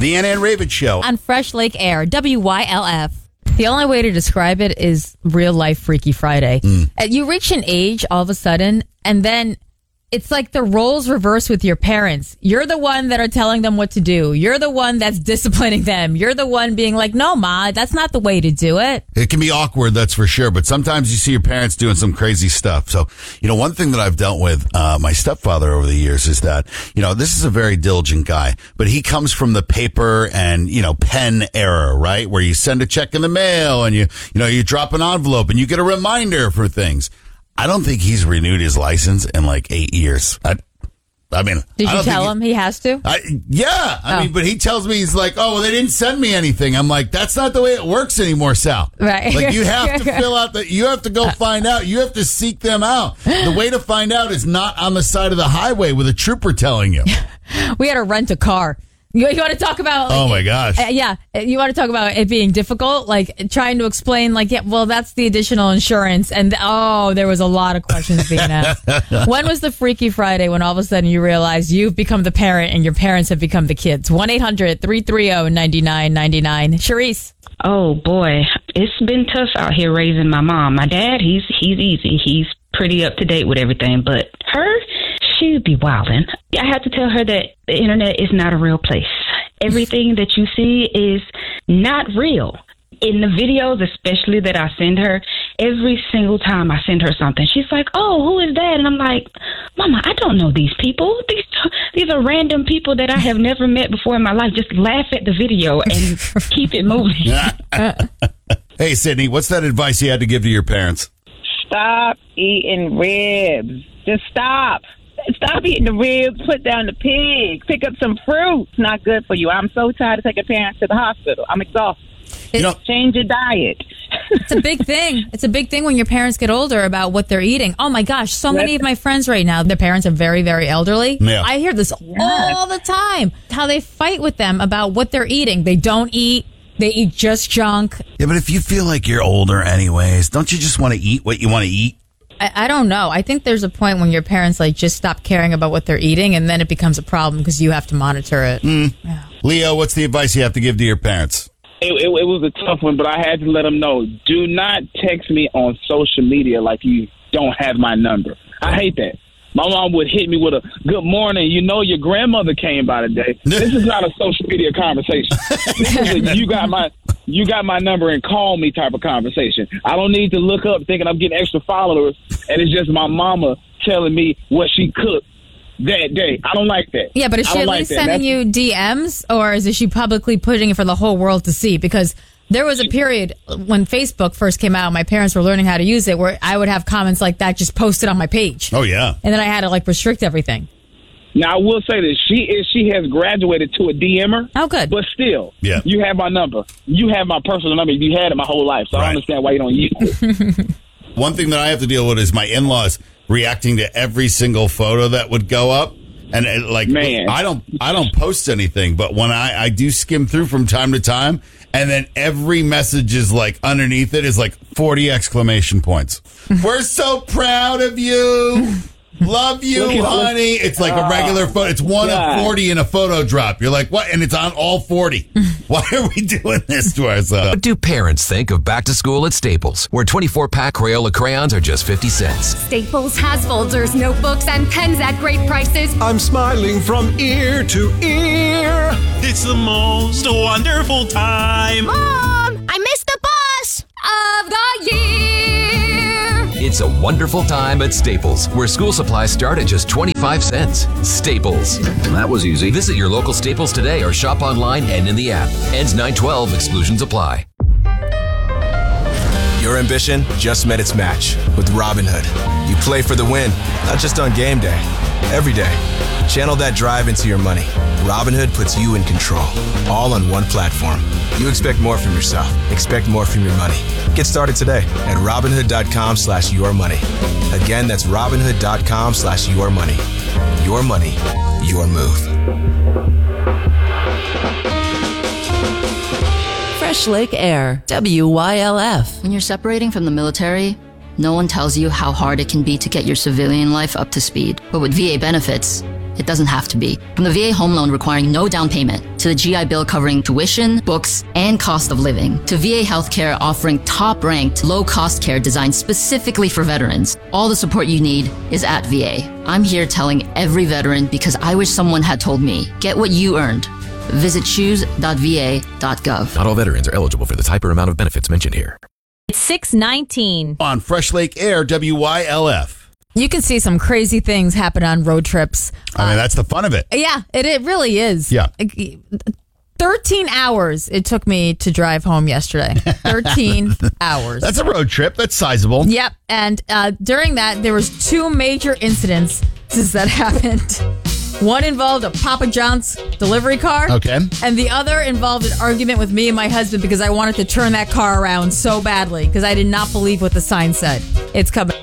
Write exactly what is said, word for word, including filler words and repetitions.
The Ann Ann Ravitch Show. On Fresh Lake Air, W Y L F. The only way to describe it is real life Freaky Friday. Mm. You reach an age all of a sudden, and then it's like the roles reverse with your parents. You're the one that are telling them what to do. You're the one that's disciplining them. You're the one being like, no, Ma, that's not the way to do it. It can be awkward, that's for sure. But sometimes you see your parents doing some crazy stuff. So, you know, one thing that I've dealt with, uh, my stepfather over the years is that, you know, this is a very diligent guy, but he comes from the paper and, you know, pen era, right? Where you send a check in the mail and you, you know, you drop an envelope and you get a reminder for things. I don't think he's renewed his license in like eight years. I, I mean, did I you tell he, him he has to? I, yeah, I oh. mean, but he tells me he's like, oh, well, they didn't send me anything. I'm like, that's not the way it works anymore, Sal. Right? Like you have to fill out that. You have to go find out. You have to seek them out. The way to find out is not on the side of the highway with a trooper telling you. We had to rent a car. You, you want to talk about... Like, oh, my gosh. Uh, yeah. You want to talk about it being difficult? Like, trying to explain, like, yeah, well, that's the additional insurance. And, oh, there was a lot of questions being asked. When was the Freaky Friday when all of a sudden you realize you've become the parent and your parents have become the kids? one eight hundred three three zero nine nine nine nine. Charisse. Oh, boy. It's been tough out here raising my mom. My dad, he's he's easy. He's pretty up to date with everything. But her... she'd be wildin'. I have to tell her that the internet is not a real place. Everything that you see is not real. In the videos, especially that I send her, every single time I send her something, she's like, oh, who is that? And I'm like, Mama, I don't know these people. These these are random people that I have never met before in my life. Just laugh at the video and keep it moving. Hey, Sydney, what's that advice you had to give to your parents? Stop eating ribs. Just stop. Stop eating the ribs, put down the pig, pick up some fruit. It's not good for you. I'm so tired of taking parents to the hospital. I'm exhausted. You know, change your diet. It's a big thing. It's a big thing when your parents get older about what they're eating. Oh, my gosh. So many of my friends right now, their parents are very, very elderly. Yeah. I hear this yes. all the time. How they fight with them about what they're eating. They don't eat. They eat just junk. Yeah, but if you feel like you're older anyways, don't you just want to eat what you want to eat? I, I don't know. I think there's a point when your parents like just stop caring about what they're eating, and then it becomes a problem because you have to monitor it. Mm. Yeah. Leo, what's the advice you have to give to your parents? It, it, it was a tough one, but I had to let them know, do not text me on social media like you don't have my number. I hate that. My mom would hit me with a good morning. You know, your grandmother came by today. This is not a social media conversation. This is a, you got my you got my number and call me type of conversation. I don't need to look up thinking I'm getting extra followers, and it's just my mama telling me what she cooked that day. I don't like that. Yeah, but is she at like least that. sending That's- you D Ms, or is she publicly putting it for the whole world to see? Because there was a period when Facebook first came out, my parents were learning how to use it, where I would have comments like that just posted on my page. Oh, yeah. And then I had to like restrict everything. Now, I will say this. She is. She has graduated to a D M-er. Oh, good. But still, yeah. you have my number. You have my personal number. You had it my whole life, so Right. I don't understand why you don't use it. One thing that I have to deal with is my in-laws reacting to every single photo that would go up. And it, like, Man. I don't, I don't post anything, but when I, I do skim through from time to time, and then every message is like underneath it is like forty exclamation points. We're so proud of you. Love you, Look at all honey. It's like a regular photo. It's one God. of forty in a photo drop. You're like, what? And it's on all forty. Why are we doing this to ourselves? What do parents think of back to school at Staples, where twenty-four pack Crayola crayons are just fifty cents? Staples has folders, notebooks, and pens at great prices. I'm smiling from ear to ear. It's the most wonderful time. Mom, I missed the bus of the year. It's a wonderful time at Staples, where school supplies start at just twenty-five cents. Staples. That was easy. Visit your local Staples today or shop online and in the app. Ends nine twelve. Exclusions apply. Your ambition just met its match with Robinhood. You play for the win, not just on game day, every day. Channel that drive into your money. Robinhood puts you in control, all on one platform. You expect more from yourself. Expect more from your money. Get started today at Robinhood.com slash your money. Again, that's Robinhood.com slash your money. Your money, your move. Fresh Lake Air, W Y L F. When you're separating from the military, no one tells you how hard it can be to get your civilian life up to speed. But with V A benefits, it doesn't have to be. From the V A home loan requiring no down payment, to the G I Bill covering tuition, books, and cost of living, to V A healthcare offering top-ranked, low-cost care designed specifically for veterans. All the support you need is at V A. I'm here telling every veteran because I wish someone had told me. Get what you earned. Visit choose dot v a dot gov. Not all veterans are eligible for the type or amount of benefits mentioned here. It's six nineteen. On Fresh Lake Air, W Y L F. You can see some crazy things happen on road trips. I mean, that's the fun of it. Yeah, it, it really is. Yeah. thirteen hours it took me to drive home yesterday. thirteen hours. That's a road trip. That's sizable. Yep. And uh, during that, there was two major incidents that happened. One involved a Papa John's delivery car. Okay. And the other involved an argument with me and my husband because I wanted to turn that car around so badly because I did not believe what the sign said. It's coming.